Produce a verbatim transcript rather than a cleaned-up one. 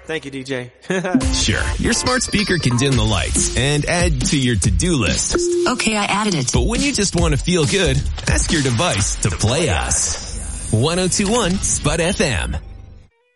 Thank you, D J. Sure, your smart speaker can dim the lights and add to your to-do list. Okay, I added it. But when you just want to feel good, ask your device to play us. one oh two one Spud F M.